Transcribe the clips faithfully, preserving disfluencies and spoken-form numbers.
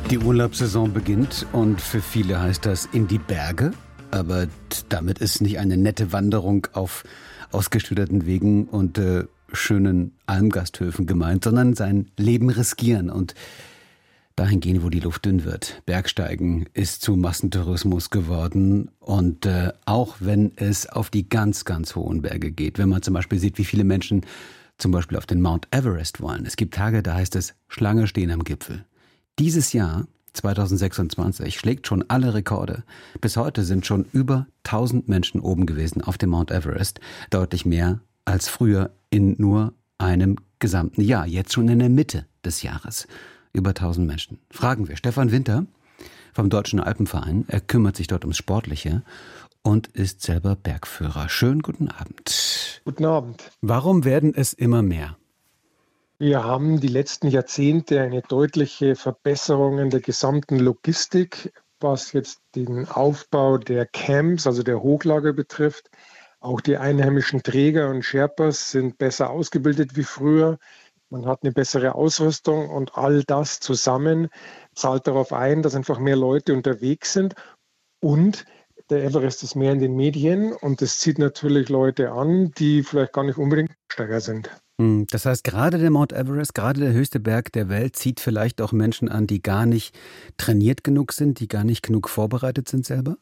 Die Urlaubssaison beginnt und für viele heißt das in die Berge. Aber damit ist nicht eine nette Wanderung auf ausgeschilderten Wegen und äh, schönen Almgasthöfen gemeint, sondern sein Leben riskieren und dahin gehen, wo die Luft dünn wird. Bergsteigen ist zu Massentourismus geworden und äh, auch wenn es auf die ganz, ganz hohen Berge geht, wenn man zum Beispiel sieht, wie viele Menschen zum Beispiel auf den Mount Everest wollen. Es gibt Tage, da heißt es Schlange stehen am Gipfel. Dieses Jahr, zweitausendsechsundzwanzig, schlägt schon alle Rekorde. Bis heute sind schon über tausend Menschen oben gewesen auf dem Mount Everest. Deutlich mehr als früher in nur einem gesamten Jahr. Jetzt schon in der Mitte des Jahres. Über tausend Menschen. Fragen wir Stefan Winter vom Deutschen Alpenverein. Er kümmert sich dort ums Sportliche und ist selber Bergführer. Schönen guten Abend. Guten Abend. Warum werden es immer mehr? Wir haben die letzten Jahrzehnte eine deutliche Verbesserung in der gesamten Logistik, was jetzt den Aufbau der Camps, also der Hochlager betrifft. Auch die einheimischen Träger und Sherpas sind besser ausgebildet wie früher. Man hat eine bessere Ausrüstung und all das zusammen zahlt darauf ein, dass einfach mehr Leute unterwegs sind. Und der Everest ist mehr in den Medien und das zieht natürlich Leute an, die vielleicht gar nicht unbedingt Steiger sind. Das heißt, gerade der Mount Everest, gerade der höchste Berg der Welt, zieht vielleicht auch Menschen an, die gar nicht trainiert genug sind, die gar nicht genug vorbereitet sind selber?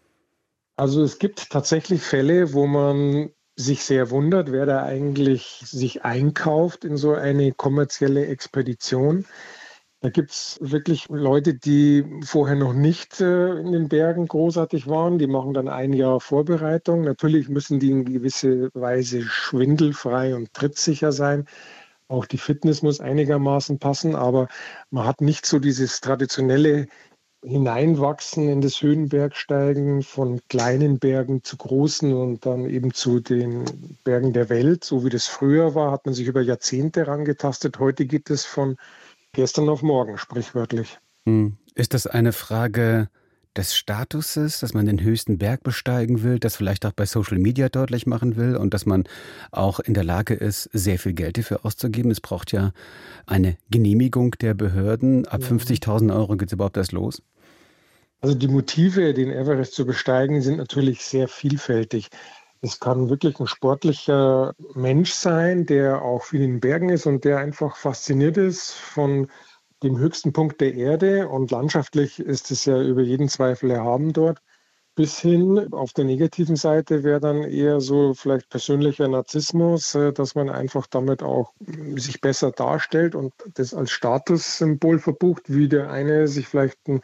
Also es gibt tatsächlich Fälle, wo man sich sehr wundert, wer da eigentlich sich einkauft in so eine kommerzielle Expedition. Da gibt es wirklich Leute, die vorher noch nicht äh, in den Bergen großartig waren. Die machen dann ein Jahr Vorbereitung. Natürlich müssen die in gewisser Weise schwindelfrei und trittsicher sein. Auch die Fitness muss einigermaßen passen. Aber man hat nicht so dieses traditionelle Hineinwachsen in das Höhenbergsteigen von kleinen Bergen zu großen und dann eben zu den Bergen der Welt. So wie das früher war, hat man sich über Jahrzehnte herangetastet. Heute geht es von gestern auf morgen, sprichwörtlich. Hm. Ist das eine Frage des Statuses, dass man den höchsten Berg besteigen will, das vielleicht auch bei Social Media deutlich machen will und dass man auch in der Lage ist, sehr viel Geld dafür auszugeben? Es braucht ja eine Genehmigung der Behörden. Ab fünfzigtausend Euro geht es überhaupt erst los? Also die Motive, den Everest zu besteigen, sind natürlich sehr vielfältig. Es kann wirklich ein sportlicher Mensch sein, der auch viel in den Bergen ist und der einfach fasziniert ist von dem höchsten Punkt der Erde. Und landschaftlich ist es ja über jeden Zweifel erhaben dort. Bis hin auf der negativen Seite wäre dann eher so vielleicht persönlicher Narzissmus, dass man einfach damit auch sich besser darstellt und das als Statussymbol verbucht, wie der eine sich vielleicht ein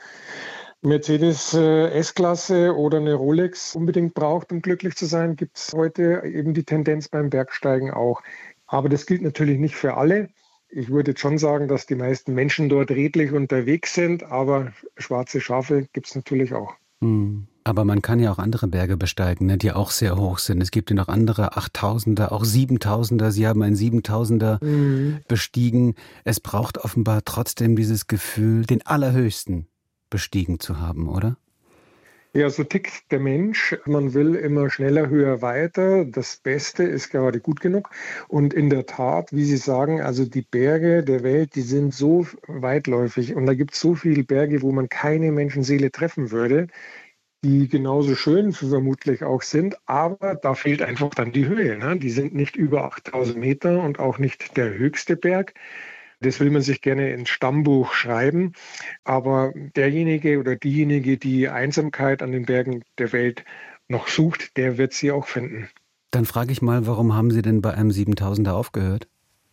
Mercedes äh, S-Klasse oder eine Rolex unbedingt braucht, um glücklich zu sein, gibt es heute eben die Tendenz beim Bergsteigen auch. Aber das gilt natürlich nicht für alle. Ich würde jetzt schon sagen, dass die meisten Menschen dort redlich unterwegs sind, aber schwarze Schafe gibt es natürlich auch. Hm. Aber man kann ja auch andere Berge besteigen, ne, die auch sehr hoch sind. Es gibt ja noch andere achttausender, auch siebentausender. Sie haben einen siebentausender mhm. bestiegen. Es braucht offenbar trotzdem dieses Gefühl, den allerhöchsten bestiegen zu haben, oder? Ja, so tickt der Mensch. Man will immer schneller, höher, weiter. Das Beste ist gerade gut genug. Und in der Tat, wie Sie sagen, also die Berge der Welt, die sind so weitläufig. Und da gibt es so viele Berge, wo man keine Menschenseele treffen würde, die genauso schön vermutlich auch sind. Aber da fehlt einfach dann die Höhe, ne? Die sind nicht über achttausend Meter und auch nicht der höchste Berg. Das will man sich gerne ins Stammbuch schreiben. Aber derjenige oder diejenige, die Einsamkeit an den Bergen der Welt noch sucht, der wird sie auch finden. Dann frage ich mal, warum haben Sie denn bei einem siebentausender aufgehört?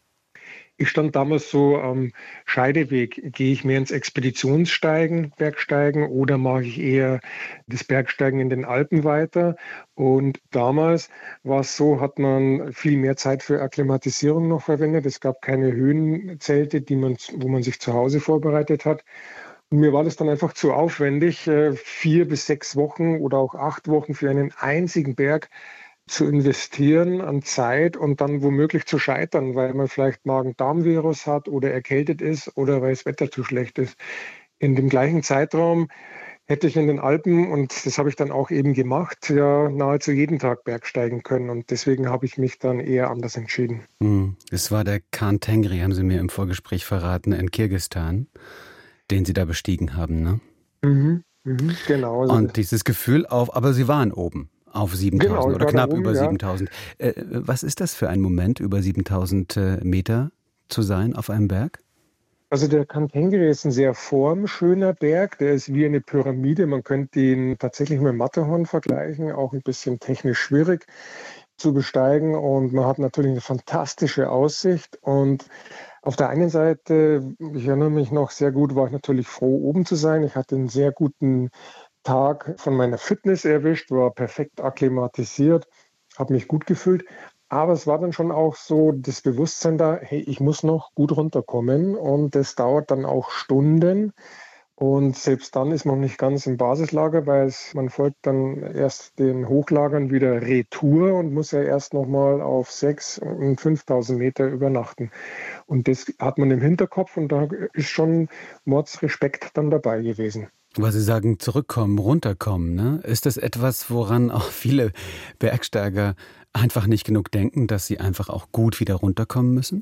Ich stand damals so am Scheideweg. Gehe ich mehr ins Expeditionssteigen, Bergsteigen oder mache ich eher das Bergsteigen in den Alpen weiter? Und damals war es so, hat man viel mehr Zeit für Akklimatisierung noch verwendet. Es gab keine Höhenzelte, die man, wo man sich zu Hause vorbereitet hat. Und mir war das dann einfach zu aufwendig, vier bis sechs Wochen oder auch acht Wochen für einen einzigen Berg zu investieren an Zeit und dann womöglich zu scheitern, weil man vielleicht Magen-Darm-Virus hat oder erkältet ist oder weil das Wetter zu schlecht ist. In dem gleichen Zeitraum hätte ich in den Alpen, und das habe ich dann auch eben gemacht, ja nahezu jeden Tag bergsteigen können. Und deswegen habe ich mich dann eher anders entschieden. Es war der Khan Tengri, haben Sie mir im Vorgespräch verraten, in Kirgisistan. den Sie da bestiegen haben, ne? Mhm, mhm, genau. Also Und dieses Gefühl auf, aber Sie waren oben auf genau, siebentausend ich oder war da knapp oben, über ja. siebentausend. Äh, was ist das für ein Moment, über siebentausend äh, Meter zu sein auf einem Berg? Also der Kantengri ist ein sehr formschöner Berg, der ist wie eine Pyramide. Man könnte ihn tatsächlich mit dem Matterhorn vergleichen, auch ein bisschen technisch schwierig zu besteigen. Und man hat natürlich eine fantastische Aussicht. Und auf der einen Seite, ich erinnere mich noch sehr gut, war ich natürlich froh, oben zu sein. Ich hatte einen sehr guten Tag von meiner Fitness erwischt, war perfekt akklimatisiert, habe mich gut gefühlt. Aber es war dann schon auch so das Bewusstsein da, hey, ich muss noch gut runterkommen und das dauert dann auch Stunden. Und selbst dann ist man nicht ganz im Basislager, weil es, man folgt dann erst den Hochlagern wieder Retour und muss ja erst nochmal auf sechstausend und fünftausend Meter übernachten. Und das hat man im Hinterkopf und da ist schon Mordsrespekt dann dabei gewesen. Weil Sie sagen, zurückkommen, runterkommen, ne? Ist das etwas, woran auch viele Bergsteiger einfach nicht genug denken, dass sie einfach auch gut wieder runterkommen müssen?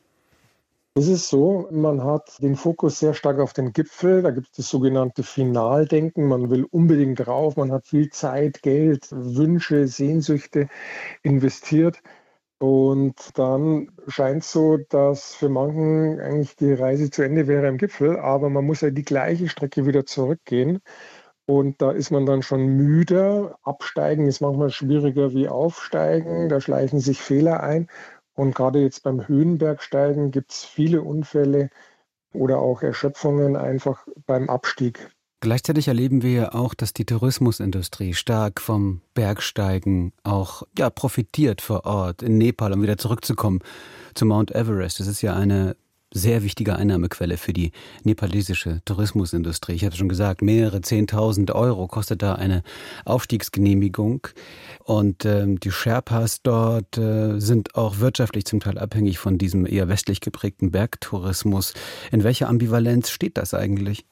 Es ist so, man hat den Fokus sehr stark auf den Gipfel. Da gibt es das sogenannte Finaldenken. Man will unbedingt rauf, man hat viel Zeit, Geld, Wünsche, Sehnsüchte investiert. Und dann scheint es so, dass für manchen eigentlich die Reise zu Ende wäre am Gipfel, aber man muss ja die gleiche Strecke wieder zurückgehen. Und da ist man dann schon müder. Absteigen ist manchmal schwieriger wie aufsteigen. Da schleichen sich Fehler ein. Und gerade jetzt beim Höhenbergsteigen gibt es viele Unfälle oder auch Erschöpfungen einfach beim Abstieg. Gleichzeitig erleben wir ja auch, dass die Tourismusindustrie stark vom Bergsteigen auch ja, profitiert vor Ort in Nepal, um wieder zurückzukommen zu Mount Everest. Das ist ja eine sehr wichtige Einnahmequelle für die nepalesische Tourismusindustrie. Ich hatte schon gesagt, mehrere Zehntausend Euro kostet da eine Aufstiegsgenehmigung. Und ähm, die Sherpas dort äh, sind auch wirtschaftlich zum Teil abhängig von diesem eher westlich geprägten Bergtourismus. In welcher Ambivalenz steht das eigentlich?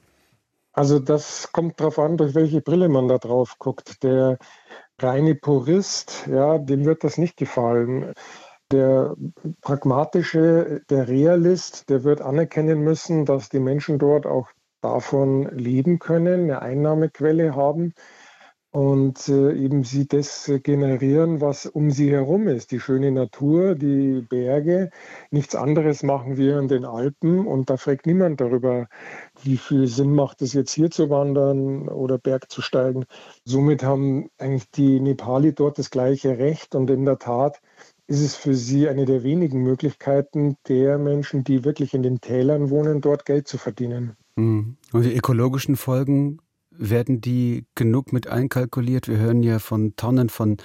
Also das kommt darauf an, durch welche Brille man da drauf guckt. Der reine Purist, ja, dem wird das nicht gefallen. Der pragmatische, der Realist, der wird anerkennen müssen, dass die Menschen dort auch davon leben können, eine Einnahmequelle haben und äh, eben sie das äh, generieren, was um sie herum ist. Die schöne Natur, die Berge. Nichts anderes machen wir in den Alpen und da fragt niemand darüber, wie viel Sinn macht es jetzt hier zu wandern oder Berg zu steigen. Somit haben eigentlich die Nepali dort das gleiche Recht und in der Tat ist es für sie eine der wenigen Möglichkeiten der Menschen, die wirklich in den Tälern wohnen, dort Geld zu verdienen. Mhm. Und die ökologischen Folgen, werden die genug mit einkalkuliert? Wir hören ja von Tonnen von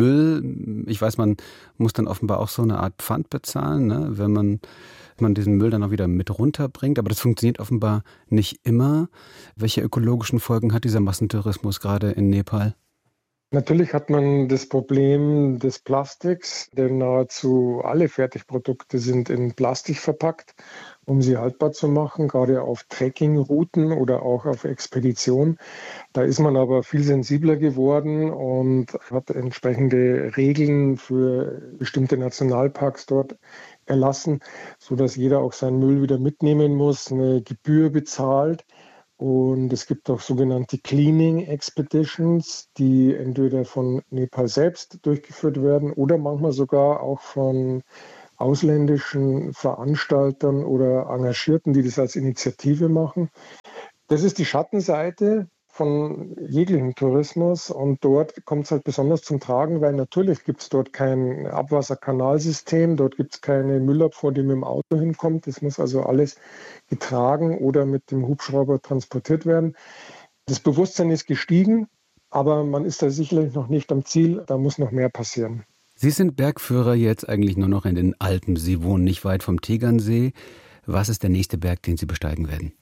Müll. Ich weiß, man muss dann offenbar auch so eine Art Pfand bezahlen, ne? wenn man, wenn man diesen Müll dann auch wieder mit runterbringt. Aber das funktioniert offenbar nicht immer. Welche ökologischen Folgen hat dieser Massentourismus gerade in Nepal? Natürlich hat man das Problem des Plastiks, denn nahezu alle Fertigprodukte sind in Plastik verpackt, um sie haltbar zu machen, gerade auf Trekkingrouten oder auch auf Expedition. Da ist man aber viel sensibler geworden und hat entsprechende Regeln für bestimmte Nationalparks dort erlassen, sodass jeder auch seinen Müll wieder mitnehmen muss, eine Gebühr bezahlt. Und es gibt auch sogenannte Cleaning Expeditions, die entweder von Nepal selbst durchgeführt werden oder manchmal sogar auch von ausländischen Veranstaltern oder Engagierten, die das als Initiative machen. Das ist die Schattenseite von jeglichem Tourismus und dort kommt es halt besonders zum Tragen, weil natürlich gibt es dort kein Abwasserkanalsystem, dort gibt es keine Müllabfuhr, die mit dem Auto hinkommt. Das muss also alles getragen oder mit dem Hubschrauber transportiert werden. Das Bewusstsein ist gestiegen, aber man ist da sicherlich noch nicht am Ziel, da muss noch mehr passieren. Sie sind Bergführer jetzt eigentlich nur noch in den Alpen. Sie wohnen nicht weit vom Tegernsee. Was ist der nächste Berg, den Sie besteigen werden?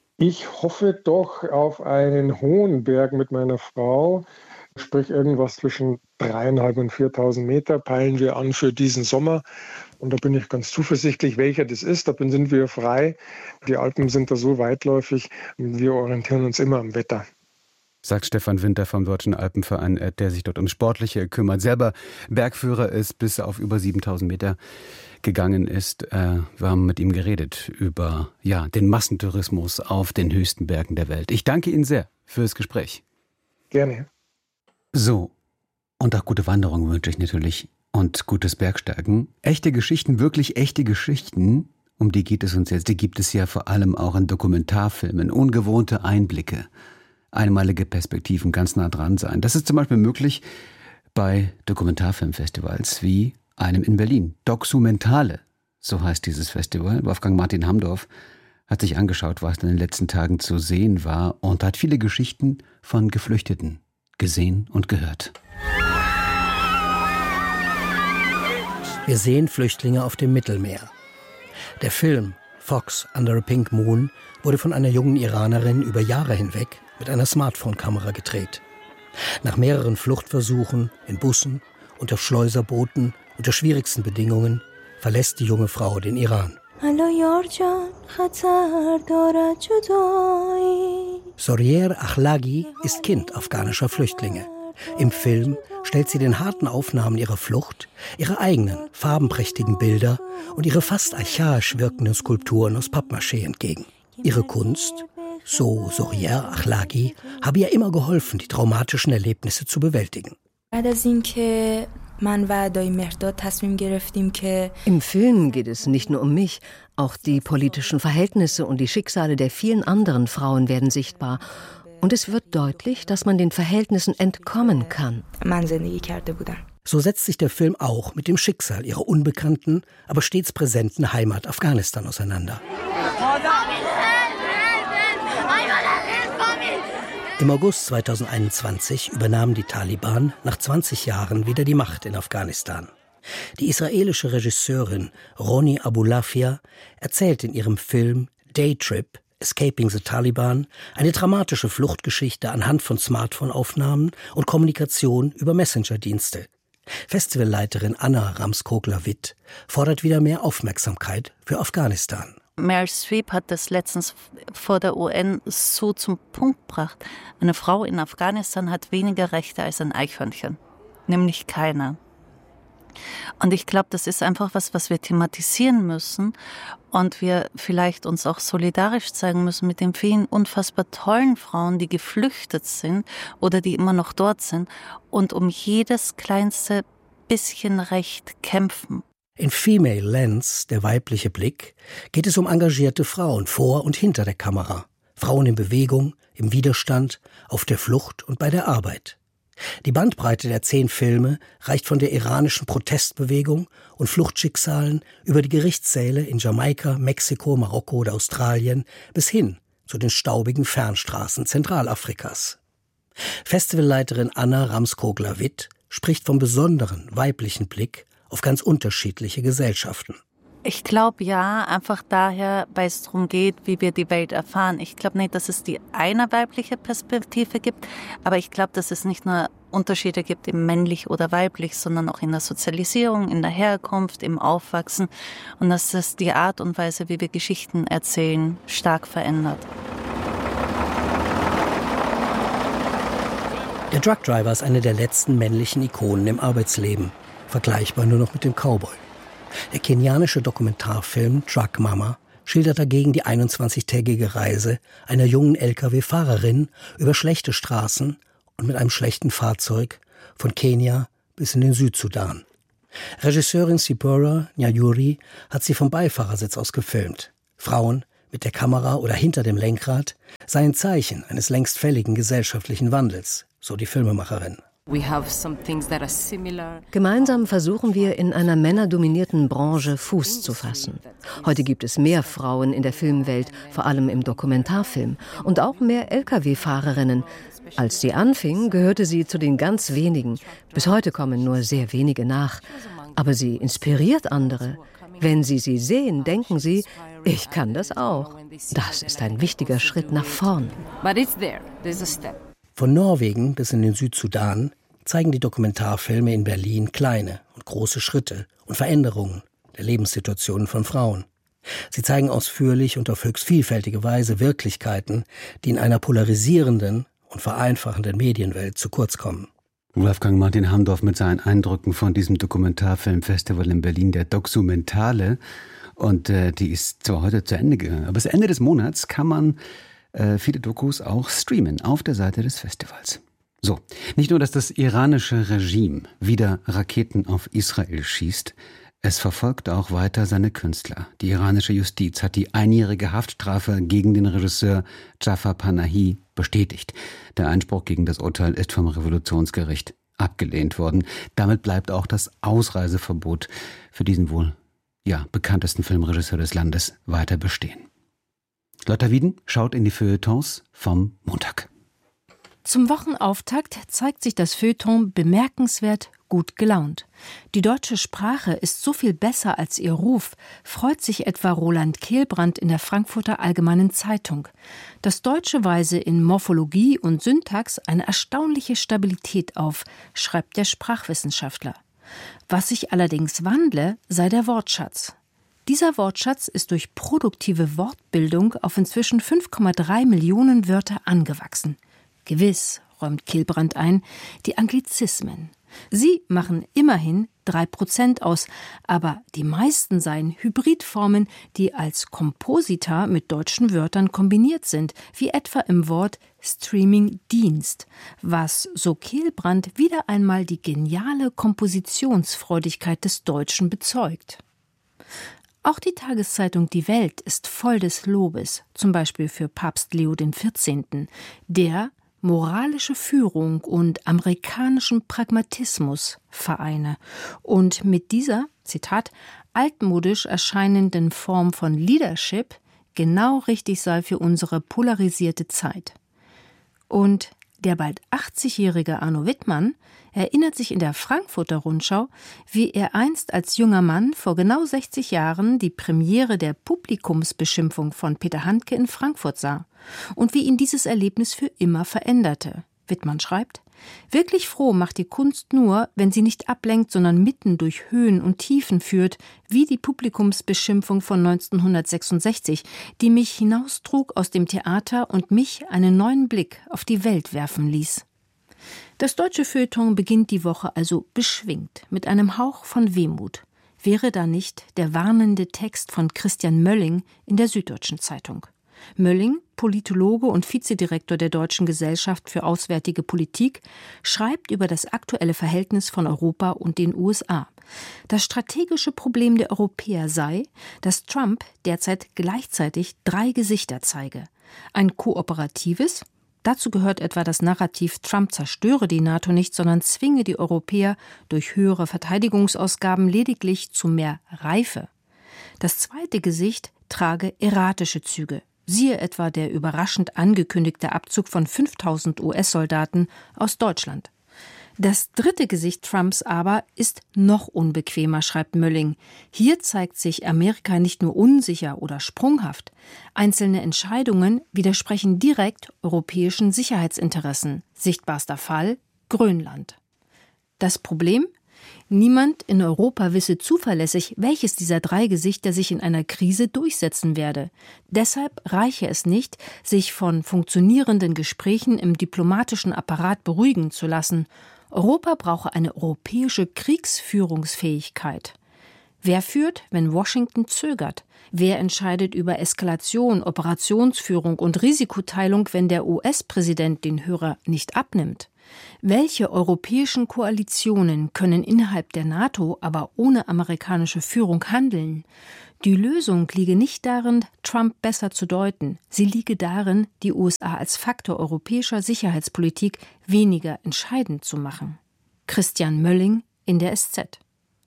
Ich hoffe doch auf einen hohen Berg mit meiner Frau, sprich irgendwas zwischen dreieinhalb und viertausend Meter peilen wir an für diesen Sommer. Und da bin ich ganz zuversichtlich, welcher das ist. Da sind wir frei. Die Alpen sind da so weitläufig. Wir orientieren uns immer am Wetter. sagt Stefan Winter vom Deutschen Alpenverein, der sich dort ums Sportliche kümmert. Selber Bergführer ist, bis auf über siebentausend Meter gegangen ist. Wir haben mit ihm geredet über ja, den Massentourismus auf den höchsten Bergen der Welt. Ich danke Ihnen sehr für das Gespräch. Gerne. So, und auch gute Wanderungen wünsche ich natürlich und gutes Bergsteigen. Echte Geschichten, wirklich echte Geschichten, um die geht es uns jetzt. Die gibt es ja vor allem auch in Dokumentarfilmen. Ungewohnte Einblicke, einmalige Perspektiven, ganz nah dran sein. Das ist zum Beispiel möglich bei Dokumentarfilmfestivals wie einem in Berlin. Documentale, so heißt dieses Festival. Wolfgang Martin Hamdorf hat sich angeschaut, was in den letzten Tagen zu sehen war und hat viele Geschichten von Geflüchteten gesehen und gehört. Wir sehen Flüchtlinge auf dem Mittelmeer. Der Film Fox Under a Pink Moon wurde von einer jungen Iranerin über Jahre hinweg mit einer Smartphone-Kamera gedreht. Nach mehreren Fluchtversuchen in Bussen und auf Schleuserbooten unter schwierigsten Bedingungen verlässt die junge Frau den Iran. Sorier Achlagi ist Kind afghanischer Flüchtlinge. Im Film stellt sie den harten Aufnahmen ihrer Flucht ihre eigenen farbenprächtigen Bilder und ihre fast archaisch wirkenden Skulpturen aus Pappmaché entgegen. Ihre Kunst, so Sorier Achlagi, habe ihr immer geholfen, die traumatischen Erlebnisse zu bewältigen. Im Film geht es nicht nur um mich, auch die politischen Verhältnisse und die Schicksale der vielen anderen Frauen werden sichtbar. Und es wird deutlich, dass man den Verhältnissen entkommen kann. So setzt sich der Film auch mit dem Schicksal ihrer unbekannten, aber stets präsenten Heimat Afghanistan auseinander. Im August zweitausendeinundzwanzig übernahmen die Taliban nach zwanzig Jahren wieder die Macht in Afghanistan. Die israelische Regisseurin Roni Abulafia erzählt in ihrem Film Daytrip Escaping the Taliban eine dramatische Fluchtgeschichte anhand von Smartphone-Aufnahmen und Kommunikation über Messenger-Dienste. Festivalleiterin Anna Ramskogler-Witt fordert wieder mehr Aufmerksamkeit für Afghanistan. Meryl Streep hat das letztens vor der U N so zum Punkt gebracht. Eine Frau in Afghanistan hat weniger Rechte als ein Eichhörnchen, nämlich keine. Und ich glaube, das ist einfach was, was wir thematisieren müssen und wir vielleicht uns auch solidarisch zeigen müssen mit den vielen unfassbar tollen Frauen, die geflüchtet sind oder die immer noch dort sind und um jedes kleinste bisschen Recht kämpfen. In Female Lens, der weibliche Blick, geht es um engagierte Frauen vor und hinter der Kamera. Frauen in Bewegung, im Widerstand, auf der Flucht und bei der Arbeit. Die Bandbreite der zehn Filme reicht von der iranischen Protestbewegung und Fluchtschicksalen über die Gerichtssäle in Jamaika, Mexiko, Marokko oder Australien bis hin zu den staubigen Fernstraßen Zentralafrikas. Festivalleiterin Anna Ramskogler-Witt spricht vom besonderen weiblichen Blick auf ganz unterschiedliche Gesellschaften. Ich glaube ja, einfach daher, weil es darum geht, wie wir die Welt erfahren. Ich glaube nicht, dass es die eine weibliche Perspektive gibt, aber ich glaube, dass es nicht nur Unterschiede gibt im männlich oder weiblich, sondern auch in der Sozialisierung, in der Herkunft, im Aufwachsen und dass das die Art und Weise, wie wir Geschichten erzählen, stark verändert. Der Truckdriver ist eine der letzten männlichen Ikonen im Arbeitsleben, vergleichbar nur noch mit dem Cowboy. Der kenianische Dokumentarfilm Truck Mama schildert dagegen die einundzwanzigtägige Reise einer jungen L K W-Fahrerin über schlechte Straßen und mit einem schlechten Fahrzeug von Kenia bis in den Südsudan. Regisseurin Sipora Nyayuri hat sie vom Beifahrersitz aus gefilmt. Frauen mit der Kamera oder hinter dem Lenkrad seien Zeichen eines längst fälligen gesellschaftlichen Wandels, so die Filmemacherin. Gemeinsam versuchen wir, in einer männerdominierten Branche Fuß zu fassen. Heute gibt es mehr Frauen in der Filmwelt, vor allem im Dokumentarfilm, und auch mehr L K W-Fahrerinnen. Als sie anfing, gehörte sie zu den ganz wenigen. Bis heute kommen nur sehr wenige nach. Aber sie inspiriert andere. Wenn sie sie sehen, denken sie, ich kann das auch. Das ist ein wichtiger Schritt nach vorn. Von Norwegen bis in den Südsudan zeigen die Dokumentarfilme in Berlin kleine und große Schritte und Veränderungen der Lebenssituationen von Frauen. Sie zeigen ausführlich und auf höchst vielfältige Weise Wirklichkeiten, die in einer polarisierenden und und vereinfachenden Medienwelt zu kurz kommen. Wolfgang Martin Hamdorf mit seinen Eindrücken von diesem Dokumentarfilmfestival in Berlin, der Doxumentale. Und äh, die ist zwar heute zu Ende gegangen, aber bis Ende des Monats kann man äh, viele Dokus auch streamen auf der Seite des Festivals. So, nicht nur, dass das iranische Regime wieder Raketen auf Israel schießt, es verfolgt auch weiter seine Künstler. Die iranische Justiz hat die einjährige Haftstrafe gegen den Regisseur Jafar Panahi bestätigt. Der Einspruch gegen das Urteil ist vom Revolutionsgericht abgelehnt worden. Damit bleibt auch das Ausreiseverbot für diesen wohl ja, bekanntesten Filmregisseur des Landes weiter bestehen. Lotta Wieden schaut in die Feuilletons vom Montag. Zum Wochenauftakt zeigt sich das Feuilleton bemerkenswert gut gelaunt. Die deutsche Sprache ist so viel besser als ihr Ruf, freut sich etwa Roland Kehlbrand in der Frankfurter Allgemeinen Zeitung. Das Deutsche weise in Morphologie und Syntax eine erstaunliche Stabilität auf, schreibt der Sprachwissenschaftler. Was sich allerdings wandle, sei der Wortschatz. Dieser Wortschatz ist durch produktive Wortbildung auf inzwischen fünf Komma drei Millionen Wörter angewachsen. Gewiss, räumt Kehlbrand ein, die Anglizismen. Sie machen immerhin drei Prozent aus, aber die meisten seien Hybridformen, die als Komposita mit deutschen Wörtern kombiniert sind, wie etwa im Wort Streaming-Dienst, was, so Kehlbrand, wieder einmal die geniale Kompositionsfreudigkeit des Deutschen bezeugt. Auch die Tageszeitung Die Welt ist voll des Lobes, zum Beispiel für Papst Leo den vierzehnten, der moralische Führung und amerikanischen Pragmatismus vereine und mit dieser, Zitat, altmodisch erscheinenden Form von Leadership genau richtig sei für unsere polarisierte Zeit. Und der bald achtzigjährige Arno Wittmann erinnert sich in der Frankfurter Rundschau, wie er einst als junger Mann vor genau sechzig Jahren die Premiere der Publikumsbeschimpfung von Peter Handke in Frankfurt sah und wie ihn dieses Erlebnis für immer veränderte. Wittmann schreibt: Wirklich froh macht die Kunst nur, wenn sie nicht ablenkt, sondern mitten durch Höhen und Tiefen führt, wie die Publikumsbeschimpfung von neunzehnhundertsechsundsechzig, die mich hinaustrug aus dem Theater und mich einen neuen Blick auf die Welt werfen ließ. Das deutsche Feuilleton beginnt die Woche also beschwingt, mit einem Hauch von Wehmut. Wäre da nicht der warnende Text von Christian Mölling in der Süddeutschen Zeitung? Mölling, Politologe und Vizedirektor der Deutschen Gesellschaft für Auswärtige Politik, schreibt über das aktuelle Verhältnis von Europa und den U S A. Das strategische Problem der Europäer sei, dass Trump derzeit gleichzeitig drei Gesichter zeige. Ein kooperatives, dazu gehört etwa das Narrativ, Trump zerstöre die NATO nicht, sondern zwinge die Europäer durch höhere Verteidigungsausgaben lediglich zu mehr Reife. Das zweite Gesicht trage erratische Züge. Siehe etwa der überraschend angekündigte Abzug von fünftausend U S-Soldaten aus Deutschland. Das dritte Gesicht Trumps aber ist noch unbequemer, schreibt Mölling. Hier zeigt sich Amerika nicht nur unsicher oder sprunghaft. Einzelne Entscheidungen widersprechen direkt europäischen Sicherheitsinteressen. Sichtbarster Fall: Grönland. Das Problem? Niemand in Europa wisse zuverlässig, welches dieser drei Gesichter sich in einer Krise durchsetzen werde. Deshalb reiche es nicht, sich von funktionierenden Gesprächen im diplomatischen Apparat beruhigen zu lassen. Europa brauche eine europäische Kriegsführungsfähigkeit. Wer führt, wenn Washington zögert? Wer entscheidet über Eskalation, Operationsführung und Risikoteilung, wenn der U S-Präsident den Hörer nicht abnimmt? Welche europäischen Koalitionen können innerhalb der NATO, aber ohne amerikanische Führung handeln? Die Lösung liege nicht darin, Trump besser zu deuten. Sie liege darin, die U S A als Faktor europäischer Sicherheitspolitik weniger entscheidend zu machen. Christian Mölling in der S Z.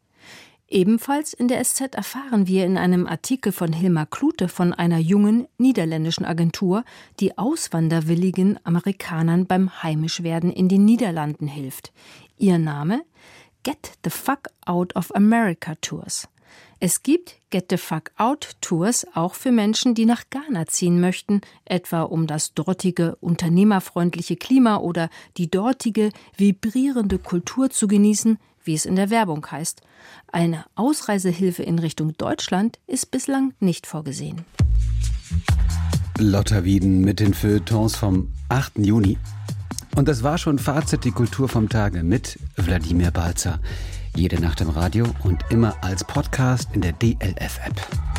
Ebenfalls in der S Z erfahren wir in einem Artikel von Hilmar Klute von einer jungen niederländischen Agentur, die auswanderwilligen Amerikanern beim Heimischwerden in den Niederlanden hilft. Ihr Name? Get the Fuck Out of America Tours. Es gibt Get the Fuck Out Tours auch für Menschen, die nach Ghana ziehen möchten, etwa um das dortige unternehmerfreundliche Klima oder die dortige vibrierende Kultur zu genießen, wie es in der Werbung heißt. Eine Ausreisehilfe in Richtung Deutschland ist bislang nicht vorgesehen. Lotta Wieden mit den Feuilletons vom achten Juni. Und das war schon Fazit, die Kultur vom Tage mit Wladimir Balzer. Jede Nacht im Radio und immer als Podcast in der D L F-App.